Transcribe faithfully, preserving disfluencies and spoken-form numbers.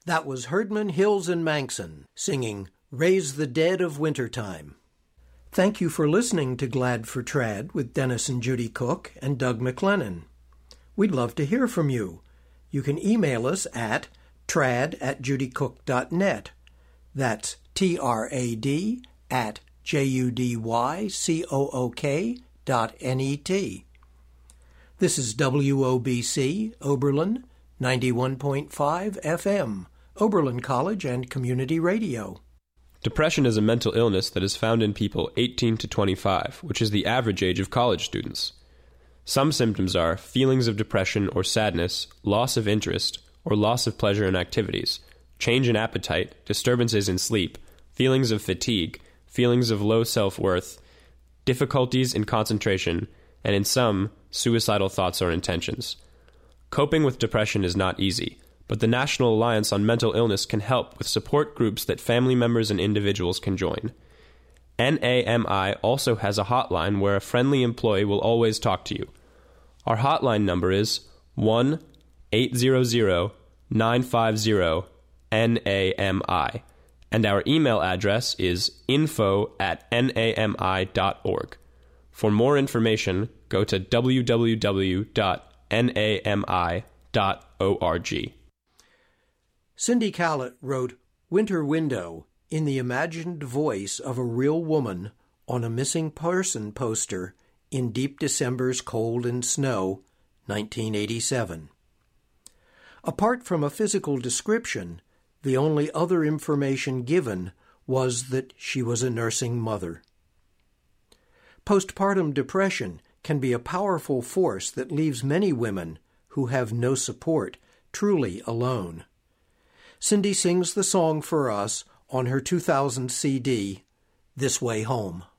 That was Herdman, Hills, and Manxon singing Raise the Dead of Wintertime. Thank you for listening to Glad for Trad with Dennis and Judy Cook and Doug McLennan. We'd love to hear from you. You can email us at trad at judycook dot net. That's T R A D at J U D Y C O O K dot N E T. This is W O B C, Oberlin, ninety-one point five F M, Oberlin College and Community Radio. Depression is a mental illness that is found in people eighteen to twenty-five, which is the average age of college students. Some symptoms are feelings of depression or sadness, loss of interest, or loss of pleasure in activities, change in appetite, disturbances in sleep, feelings of fatigue, feelings of low self-worth, difficulties in concentration, and in some, suicidal thoughts or intentions. Coping with depression is not easy, but the National Alliance on Mental Illness can help with support groups that family members and individuals can join. N A M I also has a hotline where a friendly employee will always talk to you. Our hotline number is one eight hundred nine five zero N A M I, and our email address is info at N A M I dot org. For more information, go to w w w dot N A M I dot org. Cindy Callett wrote Winter Window in the imagined voice of a real woman on a missing person poster in Deep December's Cold and Snow, nineteen eighty-seven. Apart from a physical description, the only other information given was that she was a nursing mother. Postpartum depression can be a powerful force that leaves many women who have no support truly alone. Cindy sings the song for us on her two thousand C D, This Way Home.